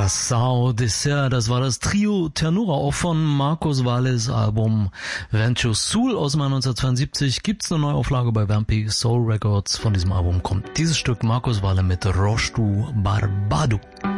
Sao Dessert, das war das Trio Ternura, auch von Marcos Valles Album Vento Sul aus dem Jahr 1972. Gibt's eine Neuauflage bei Vampy Soul Records. Von diesem Album kommt dieses Stück Marcos Valle mit Roche du Barbado.